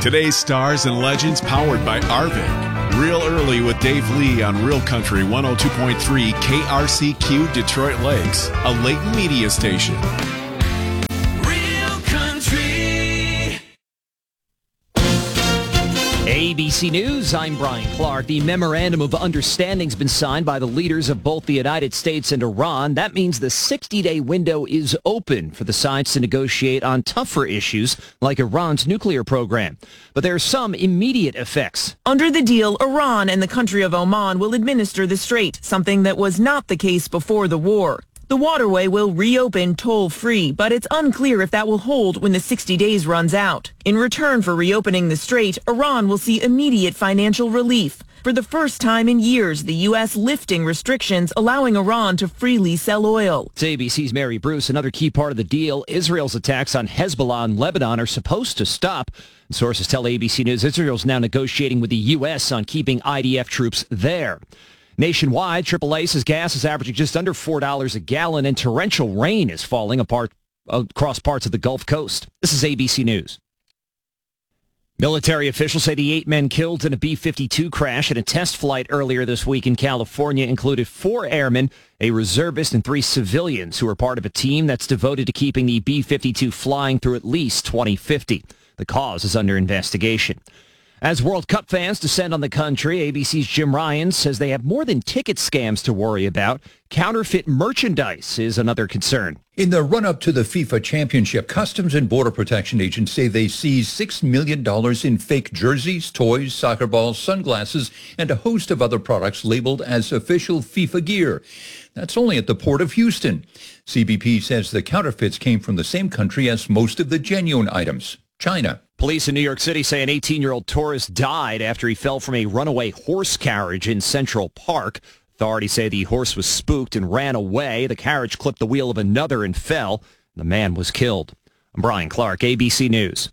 Today's stars and legends powered by Arvin. Real Early with Dave Lee on Real Country 102.3 KRCQ Detroit Lakes, a Layton media station. Real Country. ABC News, I'm Brian Clark. The Memorandum of Understanding has been signed by the leaders of both the United States and Iran. That means the 60-day window is open for the sides to negotiate on tougher issues like Iran's nuclear program. But there are some immediate effects. Under the deal, Iran and the country of Oman will administer the strait, something that was not the case before the war. The waterway will reopen toll-free, but it's unclear if that will hold when the 60 days runs out. In return for reopening the strait, Iran will see immediate financial relief. For the first time in years, the U.S. lifting restrictions, allowing Iran to freely sell oil. It's ABC's Mary Bruce. Another key part of the deal, Israel's attacks on Hezbollah in Lebanon are supposed to stop. Sources tell ABC News Israel's now negotiating with the U.S. on keeping IDF troops there. Nationwide, AAA says gas is averaging just under $4 a gallon, and torrential rain is falling across parts of the Gulf Coast. This is ABC News. Military officials say the 8 men killed in a B-52 crash at a test flight earlier this week in California included 4 airmen, a reservist, and 3 civilians who are part of a team that's devoted to keeping the B-52 flying through at least 2050. The cause is under investigation. As World Cup fans descend on the country, ABC's Jim Ryan says they have more than ticket scams to worry about. Counterfeit merchandise is another concern. In the run-up to the FIFA Championship, Customs and Border Protection agents say they seized $6 million in fake jerseys, toys, soccer balls, sunglasses, and a host of other products labeled as official FIFA gear. That's only at the Port of Houston. CBP says the counterfeits came from the same country as most of the genuine items, China. Police in New York City say an 18-year-old tourist died after he fell from a runaway horse carriage in Central Park. Authorities say the horse was spooked and ran away. The carriage clipped the wheel of another and fell. The man was killed. I'm Brian Clark, ABC News.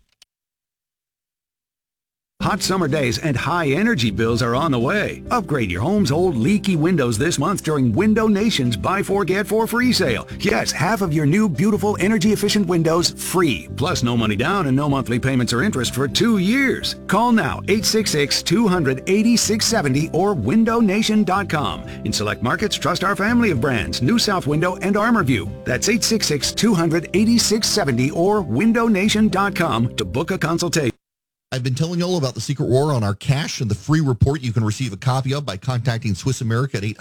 Hot summer days and high energy bills are on the way. Upgrade your home's old leaky windows this month during Window Nation's Buy 4 Get 4 free sale. Yes, half of your new beautiful energy efficient windows free. Plus no money down and no monthly payments or interest for 2 years. Call now 866-200-8670 or windownation.com. In select markets, trust our family of brands, New South Window and ArmorView. That's 866-200-8670 or windownation.com to book a consultation. I've been telling you all about the Secret War on our cash and the free report you can receive a copy of by contacting Swiss America at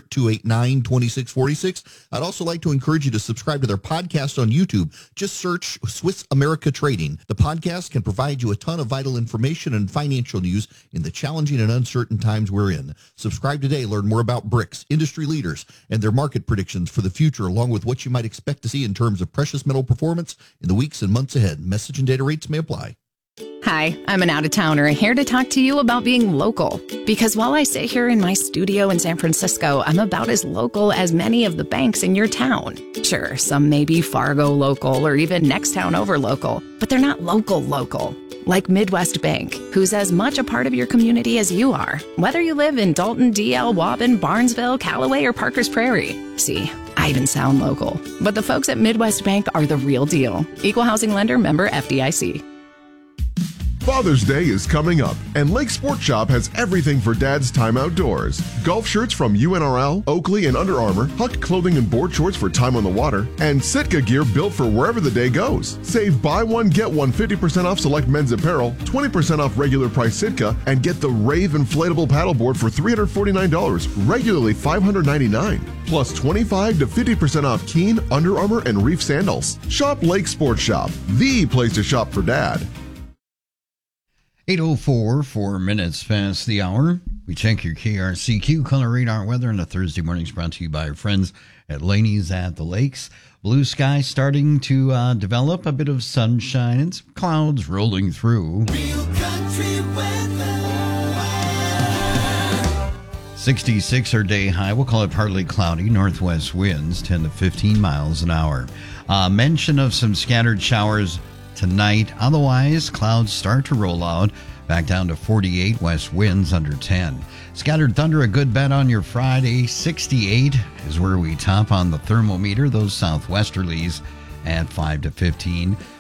800-289-2646. I'd also like to encourage you to subscribe to their podcast on YouTube. Just search Swiss America Trading. The podcast can provide you a ton of vital information and financial news in the challenging and uncertain times we're in. Subscribe today. Learn more about BRICS, industry leaders, and their market predictions for the future, along with what you might expect to see in terms of precious metal performance in the weeks and months ahead. Message and data rates may apply. Hi, I'm an out-of-towner here to talk to you about being local. Because while I sit here in my studio in San Francisco, I'm about as local as many of the banks in your town. Sure, some may be Fargo local or even next town over local, but they're not local. Like Midwest Bank, who's as much a part of your community as you are, whether you live in Dalton, DL, Waubun, Barnesville, Callaway, or Parkers Prairie. See, I even sound local. But the folks at Midwest Bank are the real deal. Equal housing lender, member FDIC. Father's Day is coming up, and Lake Sports Shop has everything for Dad's time outdoors. Golf shirts from UNRL, Oakley, and Under Armour, Huck clothing and board shorts for time on the water, and Sitka gear built for wherever the day goes. Save buy one, get one 50% off select men's apparel, 20% off regular price Sitka, and get the Rave inflatable paddleboard for $349, regularly $599. Plus 25 to 50% off Keen, Under Armour, and Reef sandals. Shop Lake Sports Shop, the place to shop for Dad. 8:04, 4 minutes past the hour. We check your KRCQ color radar weather on a Thursday morning, brought to you by our friends at Laney's at the Lakes. Blue sky starting to develop, a bit of sunshine and some clouds rolling through. Real country weather. 66 our day high. We'll call it partly cloudy. Northwest winds 10 to 15 miles an hour. Mention of some scattered showers tonight. Otherwise, clouds start to roll out. Back down to 48, west winds under 10. Scattered thunder, a good bet on your Friday. 68 is where we top on the thermometer. Those southwesterlies at 5 to 15.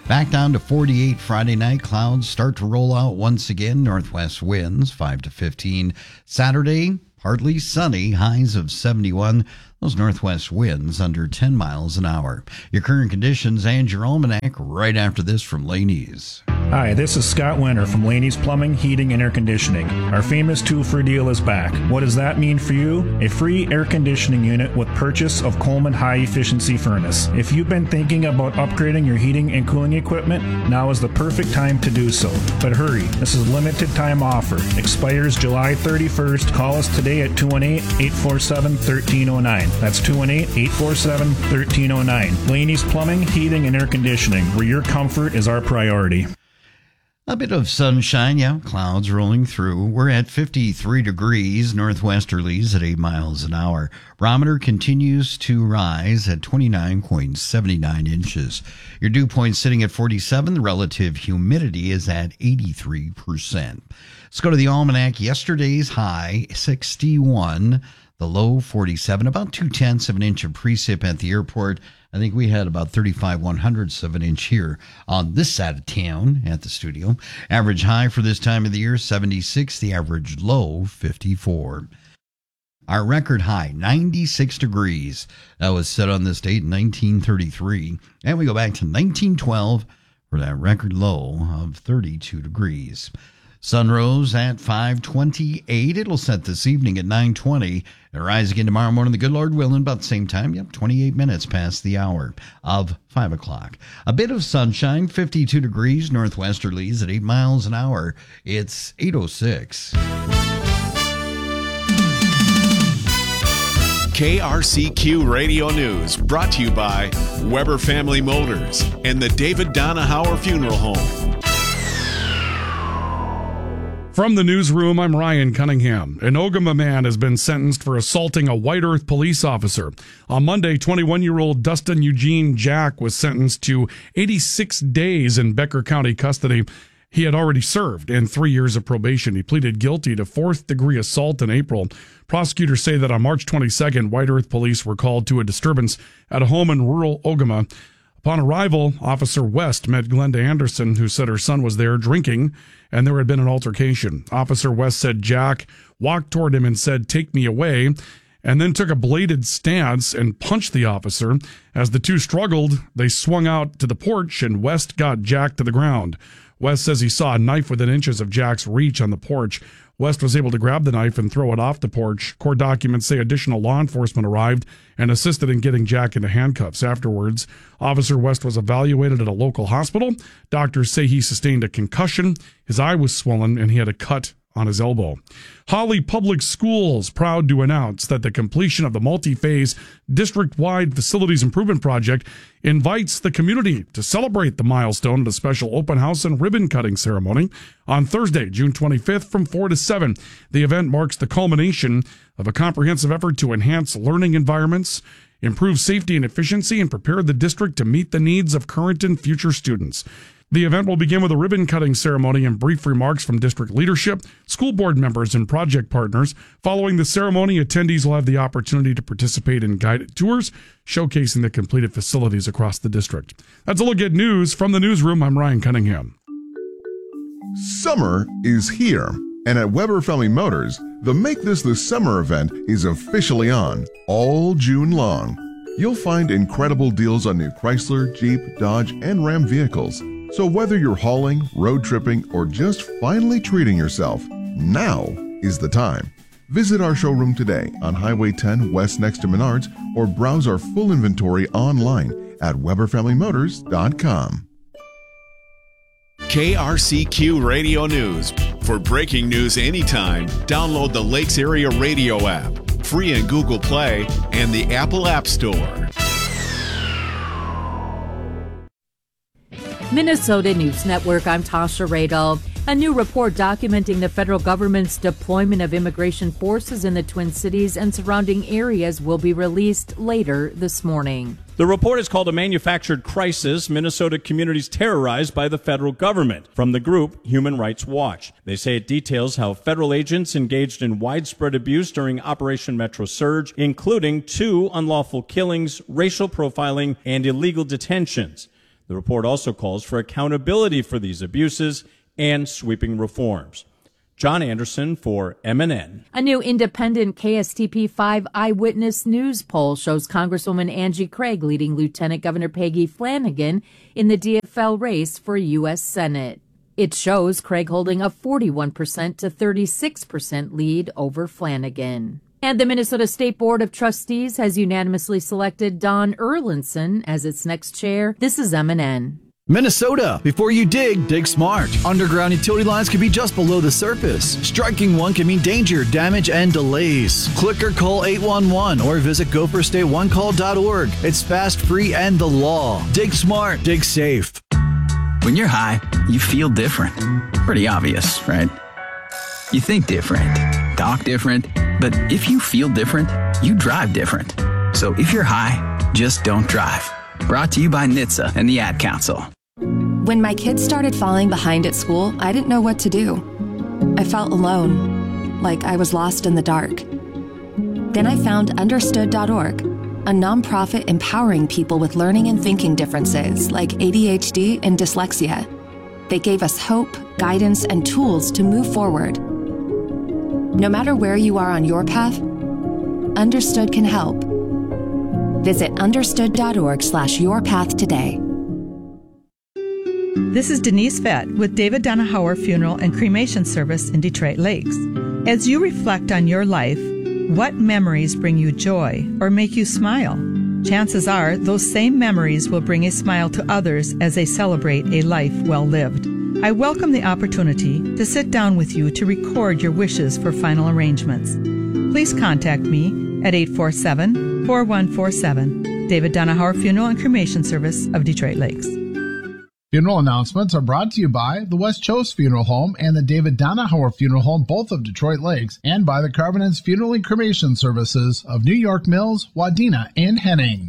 Back down to 48 Friday night. Clouds start to roll out once again. Northwest winds 5 to 15. Saturday, partly sunny, highs of 71. Those northwest winds under 10 miles an hour. Your current conditions and your almanac right after this from Laney's. Hi, this is Scott Winter from Laney's Plumbing, Heating, and Air Conditioning. Our famous 2-for deal is back. What does that mean for you? A free air conditioning unit with purchase of Coleman High Efficiency Furnace. If you've been thinking about upgrading your heating and cooling equipment, now is the perfect time to do so. But hurry, this is a limited time offer. Expires July 31st. Call us today at 218-847-1309. That's 218-847-1309. Laney's Plumbing, Heating, and Air Conditioning, where your comfort is our priority. A bit of sunshine, clouds rolling through. We're at 53 degrees, northwesterlies at 8 miles an hour. Barometer continues to rise at 29.79 inches. Your dew point sitting at 47. The relative humidity is at 83%. Let's go to the almanac. Yesterday's high, 61. The low, 47. About 0.2 of an inch of precip at the airport. I think we had about 35/100ths of an inch here on this side of town at the studio. Average high for this time of the year, 76. The average low, 54. Our record high, 96 degrees. That was set on this date in 1933. And we go back to 1912 for that record low of 32 degrees. Sun rose at 5:28. It'll set this evening at 9:20. It'll rise again tomorrow morning, the good Lord willing, about the same time. 28 minutes past the hour of 5 o'clock. A bit of sunshine, 52 degrees, northwesterlies at 8 miles an hour. It's 8:06. KRCQ Radio News, brought to you by Weber Family Motors and the David Donahauer Funeral Home. From the newsroom, I'm Ryan Cunningham. An Ogama man has been sentenced for assaulting a White Earth police officer. On Monday, 21-year-old Dustin Eugene Jack was sentenced to 86 days in Becker County custody. He had already served and 3 years of probation. He pleaded guilty to 4th-degree assault in April. Prosecutors say that on March 22nd, White Earth police were called to a disturbance at a home in rural Ogama. Upon arrival, Officer West met Glenda Anderson, who said her son was there drinking, and there had been an altercation. Officer West said Jack walked toward him and said, "Take me away," and then took a bladed stance and punched the officer. As the two struggled, they swung out to the porch, and West got Jack to the ground. West says he saw a knife within inches of Jack's reach on the porch. West was able to grab the knife and throw it off the porch. Court documents say additional law enforcement arrived and assisted in getting Jack into handcuffs. Afterwards, Officer West was evaluated at a local hospital. Doctors say he sustained a concussion, his eye was swollen, and he had a cut on his elbow. Holly Public Schools proud to announce that the completion of the multi-phase district-wide facilities improvement project invites the community to celebrate the milestone at a special open house and ribbon-cutting ceremony on Thursday, June 25th from 4 to 7. The event marks the culmination of a comprehensive effort to enhance learning environments, improve safety and efficiency, and prepare the district to meet the needs of current and future students. The event will begin with a ribbon-cutting ceremony and brief remarks from district leadership, school board members, and project partners. Following the ceremony, attendees will have the opportunity to participate in guided tours, showcasing the completed facilities across the district. That's a look at news from the newsroom. I'm Ryan Cunningham. Summer is here, and at Weber Family Motors, the Make This the Summer event is officially on all June long. You'll find incredible deals on new Chrysler, Jeep, Dodge, and Ram vehicles. So whether you're hauling, road tripping, or just finally treating yourself, now is the time. Visit our showroom today on Highway 10 West next to Menards, or browse our full inventory online at WeberFamilyMotors.com. KRCQ Radio News. For breaking news anytime, download the Lakes Area Radio app, free in Google Play and the Apple App Store. Minnesota News Network, I'm Tasha Radel. A new report documenting the federal government's deployment of immigration forces in the Twin Cities and surrounding areas will be released later this morning. The report is called A Manufactured Crisis, Minnesota Communities Terrorized by the Federal Government, from the group Human Rights Watch. They say it details how federal agents engaged in widespread abuse during Operation Metro Surge, including 2 unlawful killings, racial profiling, and illegal detentions. The report also calls for accountability for these abuses and sweeping reforms. John Anderson for MNN. A new independent KSTP5 Eyewitness News poll shows Congresswoman Angie Craig leading Lieutenant Governor Peggy Flanagan in the DFL race for U.S. Senate. It shows Craig holding a 41% to 36% lead over Flanagan. And the Minnesota State Board of Trustees has unanimously selected Don Erlinson as its next chair. This is MNN. Minnesota, before you dig, dig smart. Underground utility lines can be just below the surface. Striking one can mean danger, damage, and delays. Click or call 811 or visit gofirstateonecall.org. It's fast, free, and the law. Dig smart, dig safe. When you're high, you feel different. Pretty obvious, right? You think different, talk different, but if you feel different, you drive different. So if you're high, just don't drive. Brought to you by NHTSA and the Ad Council. When my kids started falling behind at school, I didn't know what to do. I felt alone, like I was lost in the dark. Then I found Understood.org, a nonprofit empowering people with learning and thinking differences like ADHD and dyslexia. They gave us hope, guidance, and tools to move forward. No matter where you are on your path, Understood can help. Visit understood.org/yourpath today. This is Denise Fett with David Donahauer Funeral and Cremation Service in Detroit Lakes. As you reflect on your life, what memories bring you joy or make you smile? Chances are those same memories will bring a smile to others as they celebrate a life well lived. I welcome the opportunity to sit down with you to record your wishes for final arrangements. Please contact me at 847-4147. David Donahauer Funeral and Cremation Service of Detroit Lakes. Funeral announcements are brought to you by the West Chose Funeral Home and the David Donahauer Funeral Home, both of Detroit Lakes, and by the Carvinens Funeral and Cremation Services of New York Mills, Wadena, and Henning.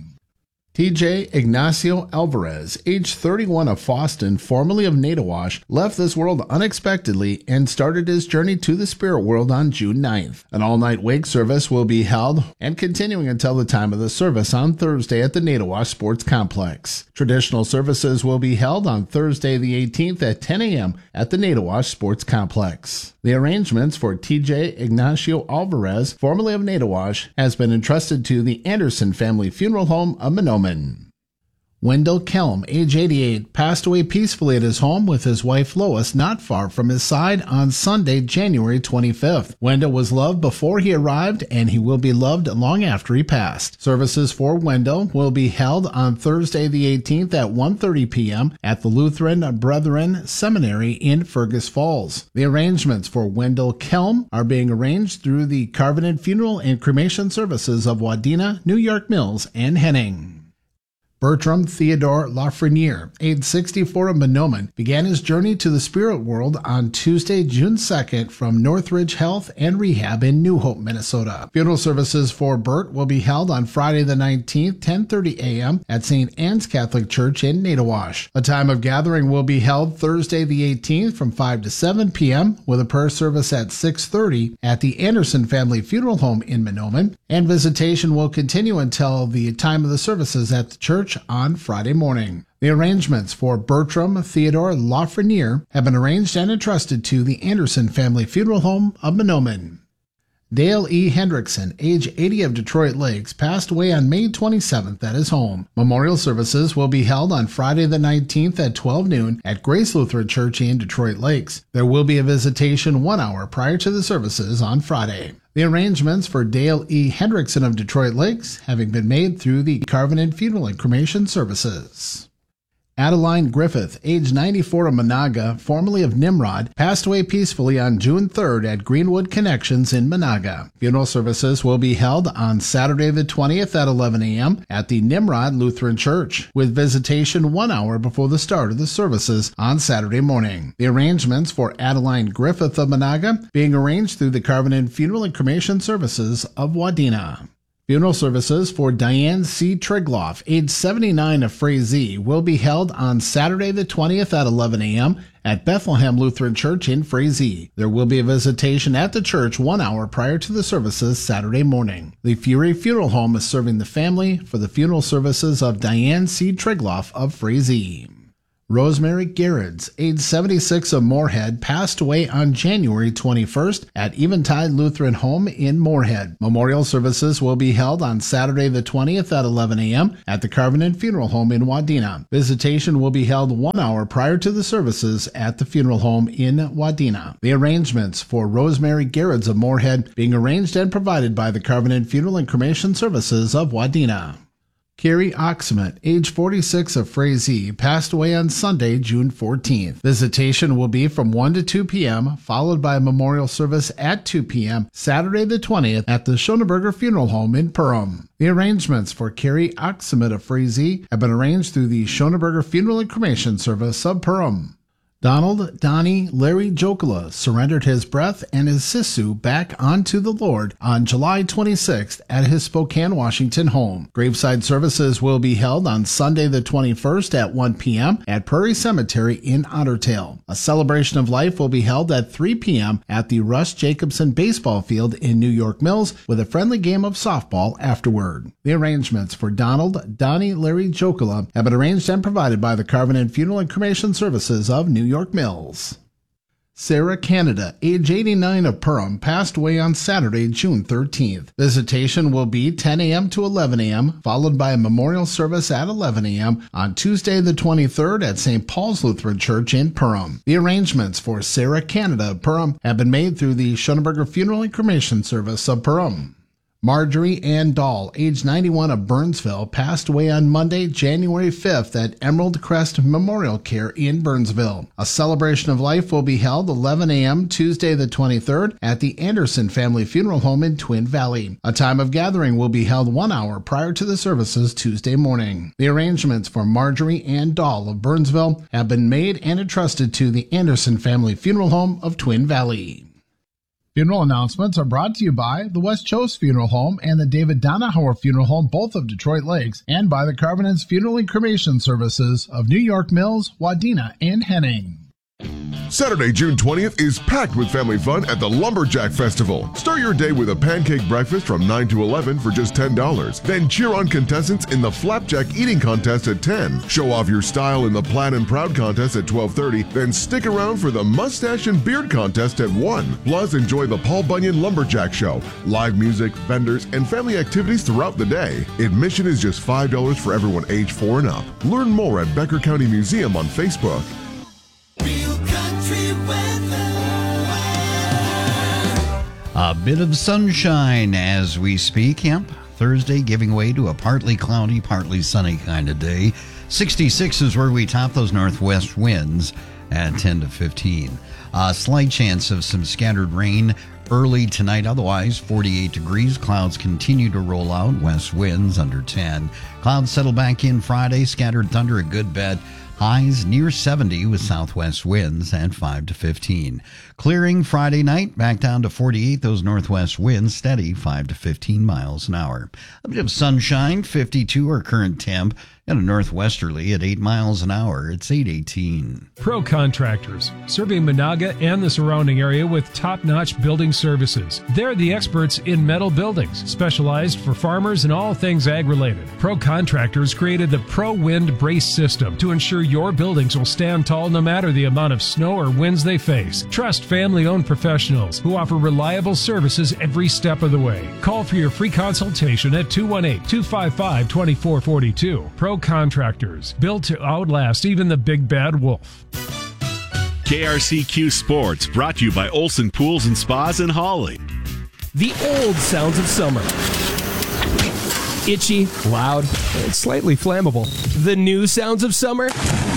TJ Ignacio Alvarez, age 31 of Foston, formerly of Natowash, left this world unexpectedly and started his journey to the spirit world on June 9th. An all-night wake service will be held and continuing until the time of the service on Thursday at the Natowash Sports Complex. Traditional services will be held on Thursday the 18th at 10 a.m. at the Natowash Sports Complex. The arrangements for TJ Ignacio Alvarez, formerly of Natowash, has been entrusted to the Anderson Family Funeral Home of Mahnomen. Wendell Kelm, age 88, passed away peacefully at his home with his wife Lois not far from his side on Sunday, January 25th. Wendell was loved before he arrived, and he will be loved long after he passed. Services for Wendell will be held on Thursday the 18th at 1:30 p.m. at the Lutheran Brethren Seminary in Fergus Falls. The arrangements for Wendell Kelm are being arranged through the Carvinen Funeral and Cremation Services of Wadena, New York Mills, and Henning. Bertram Theodore Lafreniere, age 64 of Mahnomen, began his journey to the spirit world on Tuesday, June 2nd from Northridge Health and Rehab in New Hope, Minnesota. Funeral services for Bert will be held on Friday the 19th, 10:30 a.m. at St. Anne's Catholic Church in Natowash. A time of gathering will be held Thursday the 18th from 5 to 7 p.m. with a prayer service at 6:30 at the Anderson Family Funeral Home in Mahnomen, and visitation will continue until the time of the services at the church on Friday morning. The arrangements for Bertram Theodore Lafreniere have been arranged and entrusted to the Anderson Family Funeral Home of Mahnomen. Dale E. Hendrickson, age 80 of Detroit Lakes, passed away on May 27th at his home. Memorial services will be held on Friday the 19th at 12 noon at Grace Lutheran Church in Detroit Lakes. There will be a visitation 1 hour prior to the services on Friday. The arrangements for Dale E. Hendrickson of Detroit Lakes having been made through the Carvinen Funeral and Cremation Services. Adeline Griffith, age 94 of Monaga, formerly of Nimrod, passed away peacefully on June 3rd at Greenwood Connections in Monaga. Funeral services will be held on Saturday the 20th at 11 a.m. at the Nimrod Lutheran Church, with visitation 1 hour before the start of the services on Saturday morning. The arrangements for Adeline Griffith of Monaga being arranged through the Carvinen Funeral and Cremation Services of Wadena. Funeral services for Diane C. Trigloff, age 79 of Frazee, will be held on Saturday the 20th at 11 a.m. at Bethlehem Lutheran Church in Frazee. There will be a visitation at the church 1 hour prior to the services Saturday morning. The Fury Funeral Home is serving the family for the funeral services of Diane C. Trigloff of Frazee. Rosemary Gerrits, age 76 of Moorhead, passed away on January 21st at Eventide Lutheran Home in Moorhead. Memorial services will be held on Saturday the 20th at 11 a.m. at the Covenant Funeral Home in Wadena. Visitation will be held 1 hour prior to the services at the funeral home in Wadena. The arrangements for Rosemary Gerrits of Moorhead being arranged and provided by the Covenant Funeral and Cremation Services of Wadena. Carrie Oxmont, age 46 of Frazee, passed away on Sunday, June 14th. Visitation will be from 1 to 2 p.m., followed by a memorial service at 2 p.m., Saturday the 20th at the Schoenberger Funeral Home in Perham. The arrangements for Carrie Oxmont of Frazee have been arranged through the Schoenberger Funeral and Cremation Service of Perham. Donald Donnie Larry Jokula surrendered his breath and his sisu back onto the Lord on July 26th at his Spokane, Washington home. Graveside services will be held on Sunday the 21st at 1 p.m. at Prairie Cemetery in Ottertail. A celebration of life will be held at 3 p.m. at the Russ Jacobson Baseball Field in New York Mills with a friendly game of softball afterward. The arrangements for Donald Donnie Larry Jokula have been arranged and provided by the Covenant Funeral and Cremation Services of New York Mills. Sarah Canada, age 89 of Perham, passed away on Saturday, June 13th. Visitation will be 10 a.m. to 11 a.m., followed by a memorial service at 11 a.m. on Tuesday the 23rd at St. Paul's Lutheran Church in Perham. The arrangements for Sarah Canada of Perham have been made through the Schoenberger Funeral and Cremation Service of Perham. Marjorie Ann Dahl, age 91 of Burnsville, passed away on Monday, January 5th at Emerald Crest Memorial Care in Burnsville. A celebration of life will be held 11 a.m. Tuesday the 23rd at the Anderson Family Funeral Home in Twin Valley. A time of gathering will be held 1 hour prior to the services Tuesday morning. The arrangements for Marjorie Ann Dahl of Burnsville have been made and entrusted to the Anderson Family Funeral Home of Twin Valley. Funeral announcements are brought to you by the West Chose Funeral Home and the David Donahauer Funeral Home, both of Detroit Lakes, and by the Covenant's Funeral and Cremation Services of New York Mills, Wadena, and Henning. Saturday, June 20th is packed with family fun at the Lumberjack Festival. Start your day with a pancake breakfast from 9 to 11 for just $10. Then cheer on contestants in the Flapjack Eating Contest at 10. Show off your style in the Plaid and Proud Contest at 12:30. Then stick around for the Mustache and Beard Contest at 1. Plus, enjoy the Paul Bunyan Lumberjack Show, live music, vendors, and family activities throughout the day. Admission is just $5 for everyone age 4 and up. Learn more at Becker County Museum on Facebook. A bit of sunshine as we speak. Yep, Thursday giving way to a partly cloudy, partly sunny kind of day. 66 is where we top those northwest winds at 10 to 15. A slight chance of some scattered rain early tonight. Otherwise, 48 degrees. Clouds continue to roll out. West winds under 10. Clouds settle back in Friday. Scattered thunder a good bit. Highs near 70 with southwest winds at 5 to 15. Clearing Friday night, back down to 48. Those northwest winds steady 5 to 15 miles an hour. A bit of sunshine, 52 our current temp, and a northwesterly at 8 miles an hour. It's 8:18. Pro Contractors, serving Monaga and the surrounding area with top-notch building services. They're the experts in metal buildings, specialized for farmers and all things ag-related. Pro Contractors created the Pro Wind Brace System to ensure your buildings will stand tall no matter the amount of snow or winds they face. Trust family-owned professionals who offer reliable services every step of the way. Call for your free consultation at 218-255-2442. Pro Contractors, built to outlast even the big bad wolf. KRCQ Sports, brought to you by Olson Pools and Spas in Hawley. The old sounds of summer. Itchy, loud, and slightly flammable. The new sounds of summer.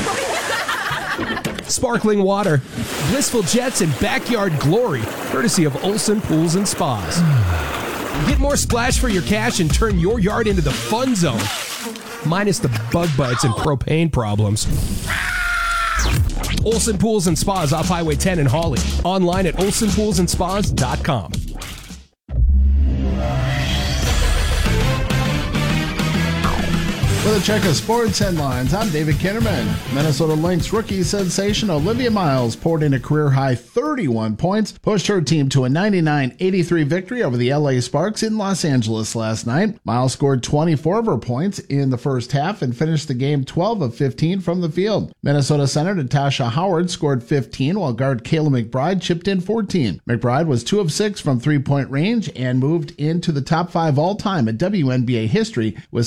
Sparkling water, blissful jets, and backyard glory, courtesy of Olson Pools and Spas. Get more splash for your cash and turn your yard into the fun zone. Minus the bug bites and propane problems. Olson Pools and Spas off Highway 10 in Hawley. Online at olsonpoolsandspas.com. For the Check of Sports headlines, I'm David Kinnerman. Minnesota Lynx rookie sensation Olivia Miles poured in a career-high 31 points, pushed her team to a 99-83 victory over the LA Sparks in Los Angeles last night. Miles scored 24 of her points in the first half and finished the game 12 of 15 from the field. Minnesota center Natasha Howard scored 15, while guard Kayla McBride chipped in 14. McBride was 2 of 6 from three-point range and moved into the top 5 all-time in WNBA history with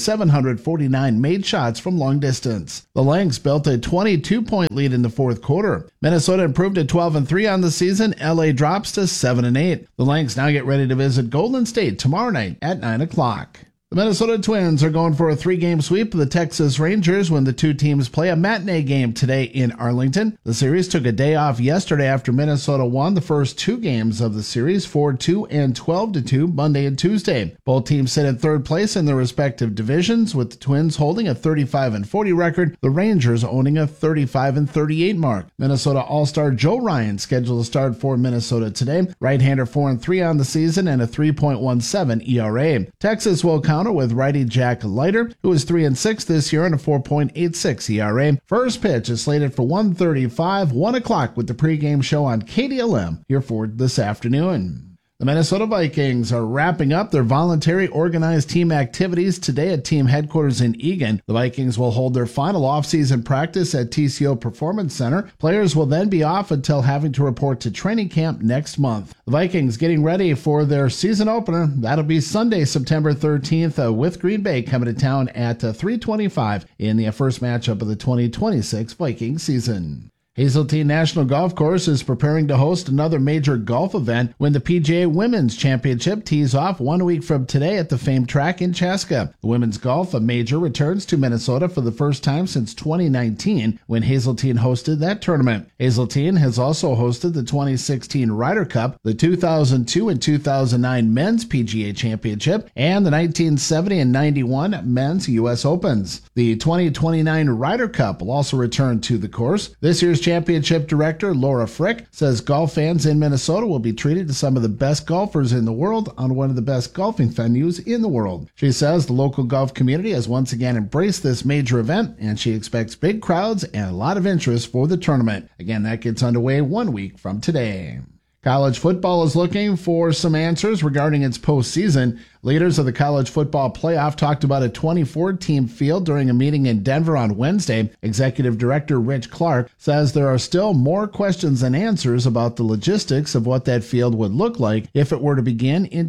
749 made shots from long distance. The Lynx built a 22-point lead in the fourth quarter. Minnesota improved to 12-3 on the season. LA drops to 7-8. The Lynx now get ready to visit Golden State tomorrow night at 9 o'clock. The Minnesota Twins are going for a 3-game sweep of the Texas Rangers when the two teams play a matinee game today in Arlington. The series took a day off yesterday after Minnesota won the first 2 games of the series, 4-2 and 12-2, Monday and Tuesday. Both teams sit in third place in their respective divisions, with the Twins holding a 35-40 record, the Rangers owning a 35-38 mark. Minnesota All-Star Joe Ryan scheduled to start for Minnesota today. Right-hander 4-3 on the season and a 3.17 ERA. Texas will counter with righty Jack Leiter, who is 3-6 this year and a 4.86 ERA. First pitch is slated for 1:35, 1 o'clock with the pregame show on KDLM here for this afternoon. The Minnesota Vikings are wrapping up their voluntary organized team activities today at team headquarters in Eagan. The Vikings will hold their final offseason practice at TCO Performance Center. Players will then be off until having to report to training camp next month. The Vikings getting ready for their season opener. That'll be Sunday, September 13th with Green Bay coming to town at 3:25 in the first matchup of the 2026 Viking season. Hazeltine National Golf Course is preparing to host another major golf event when the PGA Women's Championship tees off 1 week from today at the famed track in Chaska. The women's golf major returns to Minnesota for the first time since 2019 when Hazeltine hosted that tournament. Hazeltine has also hosted the 2016 Ryder Cup, the 2002 and 2009 Men's PGA Championship, and the 1970 and 91 Men's U.S. Opens. The 2029 Ryder Cup will also return to the course. This year's championship director Laura Frick says golf fans in Minnesota will be treated to some of the best golfers in the world on one of the best golfing venues in the world. She says the local golf community has once again embraced this major event, and she expects big crowds and a lot of interest for the tournament. Again, that gets underway 1 week from today. College football is looking for some answers regarding its postseason. Leaders of the college football playoff talked about a 24-team field during a meeting in Denver on Wednesday. Executive Director Rich Clark says there are still more questions than answers about the logistics of what that field would look like if it were to begin in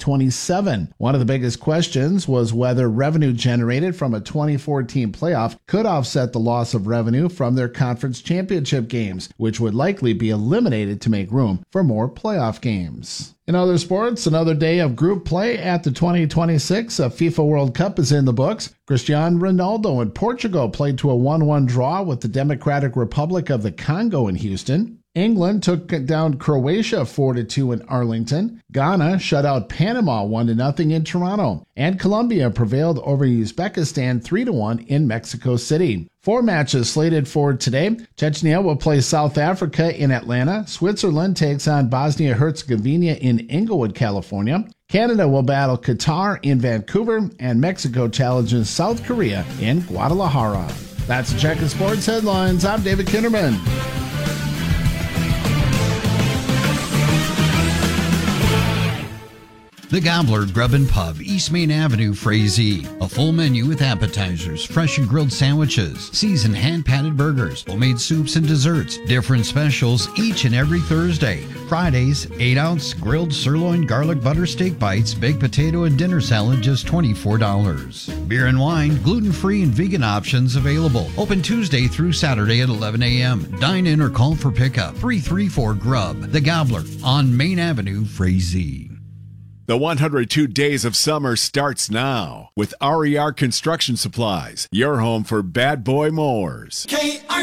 2027. One of the biggest questions was whether revenue generated from a 24-team playoff could offset the loss of revenue from their conference championship games, which would likely be eliminated to make room for more playoff games. In other sports, another day of group play at the 2026 FIFA World Cup is in the books. Cristiano Ronaldo and Portugal played to a 1-1 draw with the Democratic Republic of the Congo in Houston. England took down Croatia 4-2 in Arlington. Ghana shut out Panama 1-0 in Toronto. And Colombia prevailed over Uzbekistan 3-1 in Mexico City. 4 matches slated for today. Chechnya will play South Africa in Atlanta. Switzerland takes on Bosnia-Herzegovina in Inglewood, California. Canada will battle Qatar in Vancouver. And Mexico challenges South Korea in Guadalajara. That's a check of sports headlines. I'm David Kinnerman. The Gobbler Grub and Pub, East Main Avenue, Frazee. A full menu with appetizers, fresh and grilled sandwiches, seasoned hand-patted burgers, homemade soups and desserts. Different specials each and every Thursday. Fridays, 8-ounce grilled sirloin garlic butter steak bites, baked potato and dinner salad, just $24. Beer and wine, gluten-free and vegan options available. Open Tuesday through Saturday at 11 a.m. Dine in or call for pickup. 334-GRUB. The Gobbler on Main Avenue, Frazee. The 102 Days of Summer starts now with RER Construction Supplies, your home for bad boy mowers. KRC